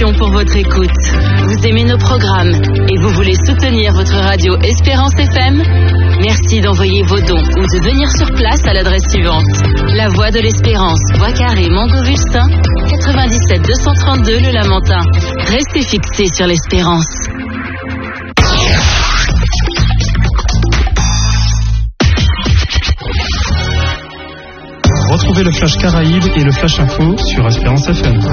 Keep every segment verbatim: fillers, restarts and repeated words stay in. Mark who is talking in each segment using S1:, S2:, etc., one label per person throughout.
S1: Félicitations pour votre écoute. Vous aimez nos programmes et vous voulez soutenir votre radio Espérance F M? Merci d'envoyer vos dons ou de venir sur place à l'adresse suivante. La Voie de l'Espérance, Bois Carré, Montgovustin, quatre-vingt-dix-sept deux cent trente-deux Le Lamentin. Restez fixés sur l'Espérance.
S2: Retrouvez le Flash Caraïbes et le Flash Info sur Espérance F M.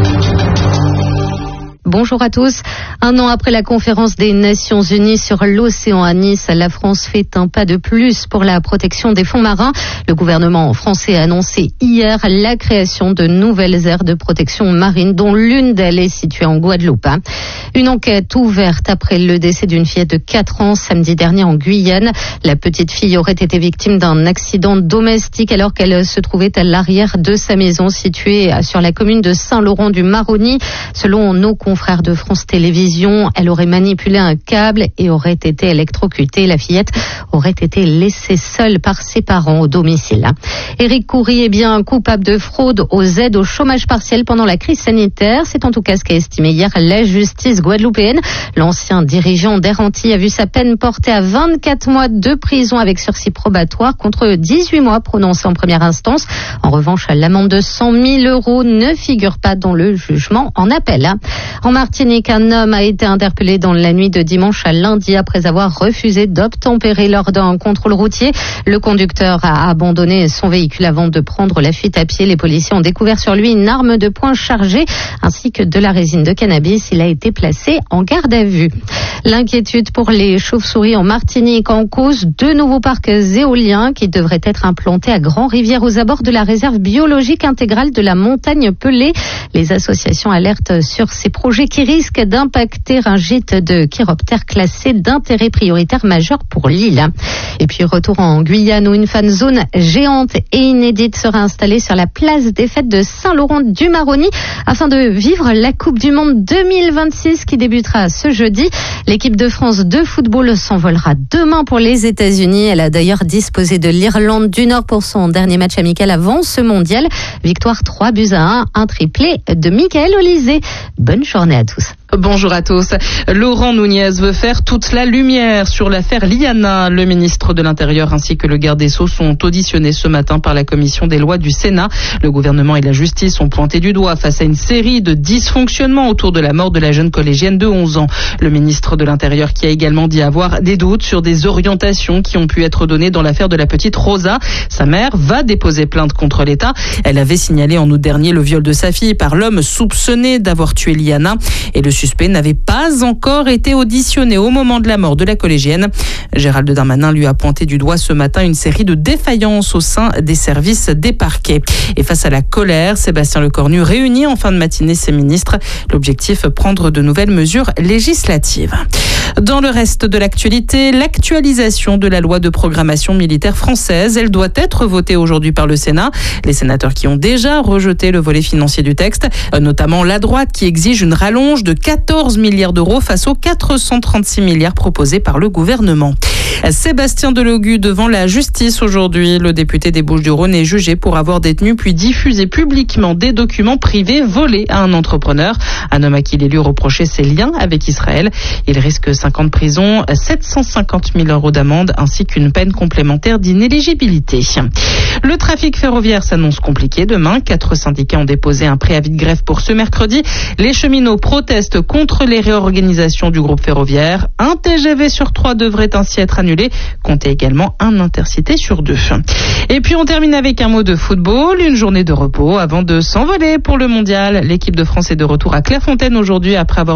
S3: Bonjour à tous. Un an après la conférence des Nations Unies sur l'océan à Nice, la France fait un pas de plus pour la protection des fonds marins. Le gouvernement français a annoncé hier la création de nouvelles aires de protection marine, dont l'une d'elles est située en Guadeloupe. Une enquête ouverte après le décès d'une fillette de quatre ans samedi dernier en Guyane. La petite fille aurait été victime d'un accident domestique alors qu'elle se trouvait à l'arrière de sa maison située sur la commune de Saint-Laurent-du-Maroni. Selon nos confrères de France Télévisions, elle aurait manipulé un câble et aurait été électrocutée. La fillette aurait été laissée seule par ses parents au domicile. Éric Coury est bien coupable de fraude aux aides au chômage partiel pendant la crise sanitaire. C'est en tout cas ce qu'a estimé hier la justice guadeloupéenne. L'ancien dirigeant d'Air Antilles a vu sa peine portée à vingt-quatre mois de prison avec sursis probatoire contre dix-huit mois prononcés en première instance. En revanche, l'amende de cent mille euros ne figure pas dans le jugement en appel. En Martinique, un homme a été interpellé dans la nuit de dimanche à lundi après avoir refusé d'obtempérer lors d'un contrôle routier. Le conducteur a abandonné son véhicule avant de prendre la fuite à pied. Les policiers ont découvert sur lui une arme de poing chargée ainsi que de la résine de cannabis. Il a été placé en garde à vue. L'inquiétude pour les chauves-souris en Martinique en cause deux nouveaux parcs éoliens qui devraient être implantés à Grand-Rivière aux abords de la réserve biologique intégrale de la montagne Pelée. Les associations alertent sur ces projets qui risquent d'impacter un gîte de chiroptères classé d'intérêt prioritaire majeur pour l'île. Et puis retour en Guyane où une fan zone géante et inédite sera installée sur la place des fêtes de Saint-Laurent-du-Maroni afin de vivre la Coupe du Monde deux mille vingt-six qui débutera ce jeudi. L'équipe de France de football s'envolera demain pour les États-Unis. Elle a d'ailleurs disposé de l'Irlande du Nord pour son dernier match amical avant ce mondial. Victoire trois buts à un, un triplé de Michael Olysée. Bonne journée à tous.
S4: Bonjour à tous. Laurent Nunez veut faire toute la lumière sur l'affaire Liana. Le ministre de l'Intérieur ainsi que le garde des Sceaux sont auditionnés ce matin par la commission des lois du Sénat. Le gouvernement et la justice ont pointé du doigt face à une série de dysfonctionnements autour de la mort de la jeune collégienne de onze ans. Le ministre de l'Intérieur qui a également dit avoir des doutes sur des orientations qui ont pu être données dans l'affaire de la petite Rosa. Sa mère va déposer plainte contre l'État. Elle avait signalé en août dernier le viol de sa fille par l'homme soupçonné d'avoir tué Liana et le suspect n'avait pas encore été auditionné au moment de la mort de la collégienne. Gérald Darmanin lui a pointé du doigt ce matin une série de défaillances au sein des services des parquets. Et face à la colère, Sébastien Lecornu réunit en fin de matinée ses ministres. L'objectif, prendre de nouvelles mesures législatives. Dans le reste de l'actualité, l'actualisation de la loi de programmation militaire française, elle doit être votée aujourd'hui par le Sénat. Les sénateurs qui ont déjà rejeté le volet financier du texte, notamment la droite qui exige une rallonge de quatorze milliards d'euros face aux quatre cent trente-six milliards proposés par le gouvernement. Sébastien Delogu devant la justice aujourd'hui. Le député des Bouches-du-Rhône est jugé pour avoir détenu puis diffusé publiquement des documents privés volés à un entrepreneur. Un homme à qui l'élu reprochait ses liens avec Israël. Il risque cinq ans de prison, sept cent cinquante mille euros d'amende ainsi qu'une peine complémentaire d'inéligibilité. Le trafic ferroviaire s'annonce compliqué demain. Quatre syndicats ont déposé un préavis de grève pour ce mercredi. Les cheminots protestent contre les réorganisations du groupe ferroviaire. Un T G V sur trois devrait ainsi être annulé. Comptez également un intercité sur deux. Et puis on termine avec un mot de football, une journée de repos avant de s'envoler pour le mondial. L'équipe de France est de retour à Clairefontaine aujourd'hui après avoir